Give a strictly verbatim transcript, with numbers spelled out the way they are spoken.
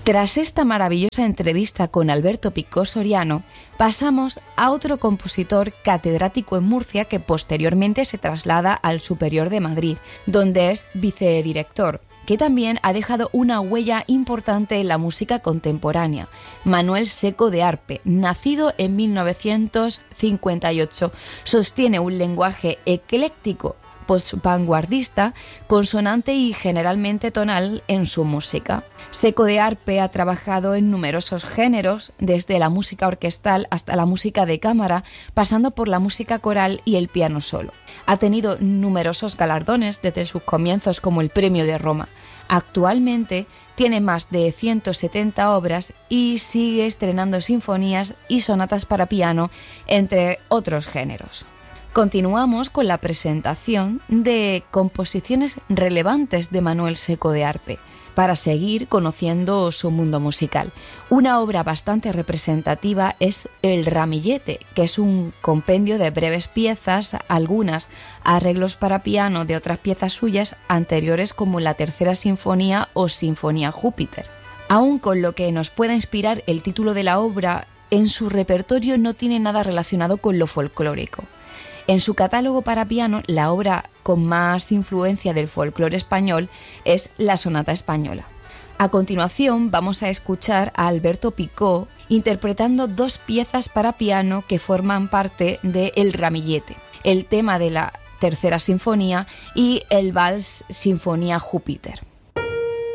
Tras esta maravillosa entrevista con Alberto Picó Soriano, pasamos a otro compositor catedrático en Murcia que posteriormente se traslada al Superior de Madrid, donde es vicedirector, que también ha dejado una huella importante en la música contemporánea. Manuel Seco de Arpe, nacido en mil novecientos cincuenta y ocho, sostiene un lenguaje ecléctico, post-vanguardista, consonante y generalmente tonal en su música. Seco de Arpe ha trabajado en numerosos géneros, desde la música orquestal hasta la música de cámara, pasando por la música coral y el piano solo. Ha tenido numerosos galardones desde sus comienzos, como el Premio de Roma. Actualmente tiene más de ciento setenta obras y sigue estrenando sinfonías y sonatas para piano, entre otros géneros. Continuamos con la presentación de composiciones relevantes de Manuel Seco de Arpe, para seguir conociendo su mundo musical. Una obra bastante representativa es El Ramillete, que es un compendio de breves piezas, algunas arreglos para piano de otras piezas suyas anteriores, como la Tercera Sinfonía o Sinfonía Júpiter. Aun con lo que nos pueda inspirar el título de la obra, en su repertorio no tiene nada relacionado con lo folclórico. En su catálogo para piano, la obra con más influencia del folclore español es la Sonata Española. A continuación vamos a escuchar a Alberto Picó interpretando dos piezas para piano que forman parte de El Ramillete, el tema de la Tercera Sinfonía y el Vals Sinfonía Júpiter.